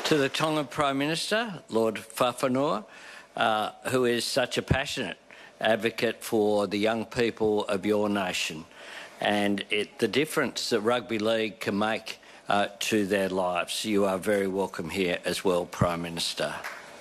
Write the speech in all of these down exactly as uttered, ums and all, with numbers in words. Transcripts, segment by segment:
To the Tongan Prime Minister, Lord Whawhanua, uh, who is such a passionate advocate for the young people of your nation and it, the difference that rugby league can make uh, to their lives. You are very welcome here as well, Prime Minister.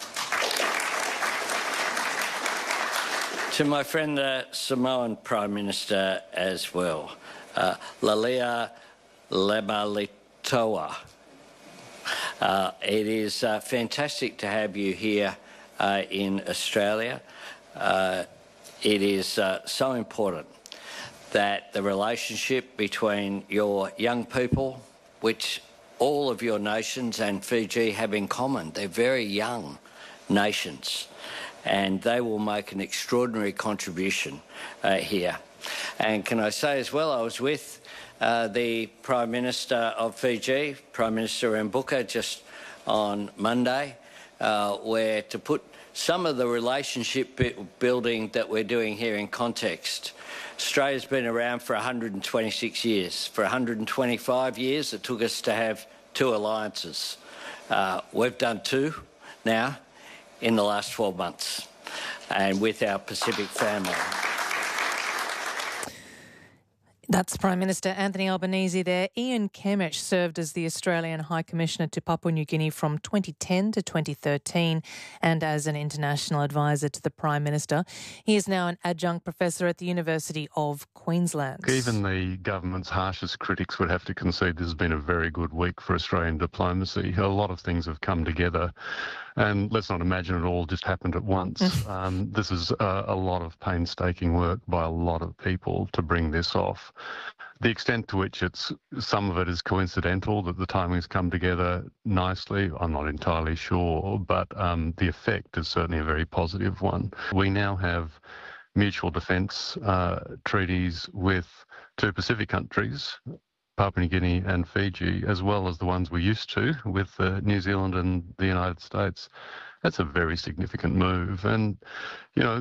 To my friend, the Samoan Prime Minister as well, uh, Lalia Lebalitoa. Uh, it is uh, fantastic to have you here uh, in Australia. Uh, it is uh, so important that the relationship between your young people, which all of your nations and Fiji have in common, they're very young nations, and they will make an extraordinary contribution uh, here. And can I say as well, I was with uh, the Prime Minister of Fiji, Prime Minister Rambuka, just on Monday, uh, where to put some of the relationship building that we're doing here in context. Australia's been around for one hundred twenty-six years. For one hundred twenty-five years, it took us to have two alliances. Uh, we've done two now in the last twelve months, and with our Pacific family. That's Prime Minister Anthony Albanese there. Ian Kemish served as the Australian High Commissioner to Papua New Guinea from twenty ten to twenty thirteen and as an international advisor to the Prime Minister. He is now an adjunct professor at the University of Queensland. Even the government's harshest critics would have to concede this has been a very good week for Australian diplomacy. A lot of things have come together. And let's not imagine it all just happened at once. um, this is a, a lot of painstaking work by a lot of people to bring this off. The extent to which it's some of it is coincidental, that the timings come together nicely, I'm not entirely sure, but um, the effect is certainly a very positive one. We now have mutual defence uh, treaties with two Pacific countries, Papua New Guinea and Fiji, as well as the ones we used to with uh, New Zealand and the United States. That's a very significant move. And, you know,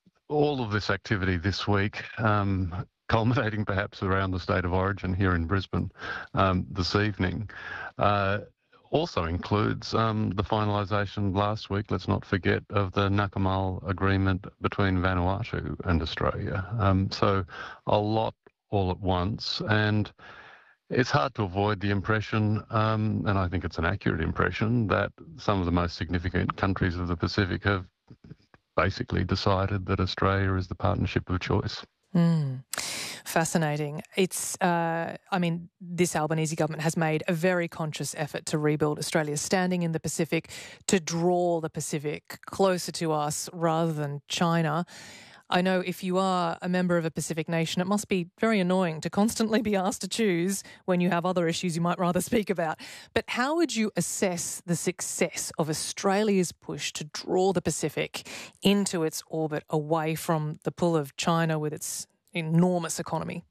all of this activity this week, um, culminating perhaps around the State of Origin here in Brisbane um, this evening, uh, also includes um, the finalisation last week, let's not forget, of the Nakamal agreement between Vanuatu and Australia. Um, so a lot all at once. And it's hard to avoid the impression, um, and I think it's an accurate impression, that some of the most significant countries of the Pacific have basically decided that Australia is the partnership of choice. Mm. Fascinating. It's, uh, I mean, this Albanese government has made a very conscious effort to rebuild Australia's standing in the Pacific, to draw the Pacific closer to us rather than China. I know if you are a member of a Pacific nation, it must be very annoying to constantly be asked to choose when you have other issues you might rather speak about. But how would you assess the success of Australia's push to draw the Pacific into its orbit away from the pull of China with its enormous economy?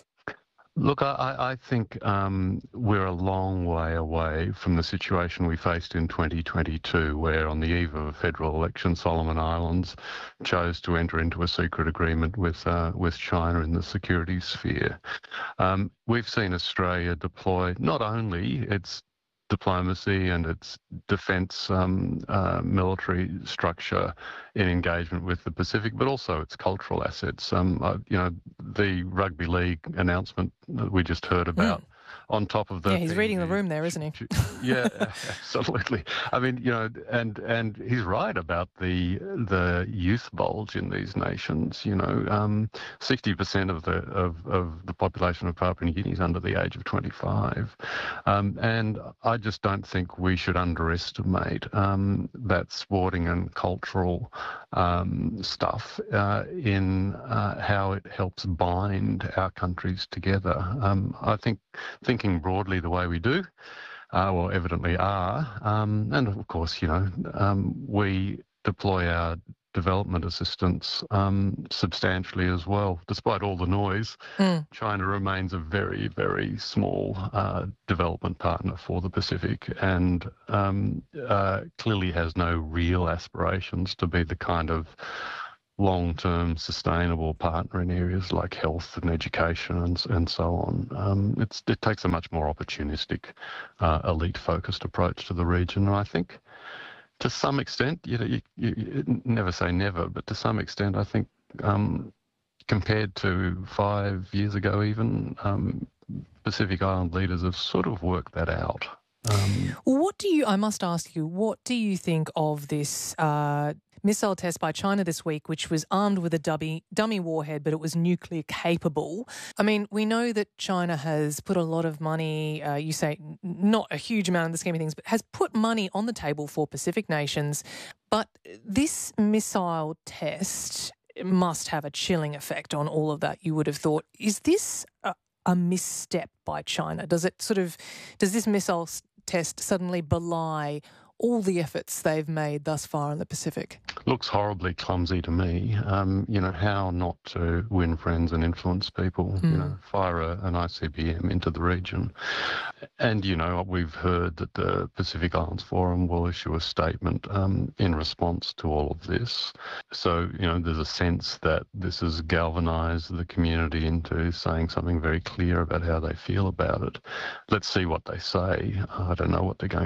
Look, I, I think um, we're a long way away from the situation we faced in twenty twenty-two, where on the eve of a federal election, Solomon Islands chose to enter into a secret agreement with uh, with China in the security sphere. Um, we've seen Australia deploy not only its diplomacy and its defence um, uh, military structure in engagement with the Pacific, but also its cultural assets. Um, uh, you know, the rugby league announcement that we just heard about. Mm. On top of the... Yeah, he's reading the room there, isn't he? Yeah, absolutely. I mean, you know, and and he's right about the the youth bulge in these nations. You know, um, sixty percent of the of, of the population of Papua New Guinea is under the age of twenty-five, um, and I just don't think we should underestimate um, that sporting and cultural um, stuff uh, in uh, how it helps bind our countries together. Um, I think. Thinking broadly the way we do, uh, well, evidently are, um, and of course, you know, um, we deploy our development assistance um, substantially as well. Despite all the noise, mm. China remains a very, very small uh, development partner for the Pacific, and um, uh, clearly has no real aspirations to be the kind of long-term sustainable partner in areas like health and education and, and so on. Um, it's, it takes a much more opportunistic, uh, elite-focused approach to the region. And I think to some extent, you know, you, you, you never say never, but to some extent, I think um, compared to five years ago even, um, Pacific Island leaders have sort of worked that out. Um, what do you, I must ask you, what do you think of this uh, missile test by China this week, which was armed with a dummy, dummy warhead, but it was nuclear capable? I mean, we know that China has put a lot of money, uh, you say not a huge amount in the scheme of things, but has put money on the table for Pacific nations. But this missile test must have a chilling effect on all of that, you would have thought. Is this a, a misstep by China? Does it sort of, does this missile test suddenly belie all the efforts they've made thus far in the Pacific? Looks horribly clumsy to me. Um, you know, how not to win friends and influence people, mm. you know, fire a, an I C B M into the region. And, you know, we've heard that the Pacific Islands Forum will issue a statement um, in response to all of this. So, you know, there's a sense that this has galvanised the community into saying something very clear about how they feel about it. Let's see what they say. I don't know what they're going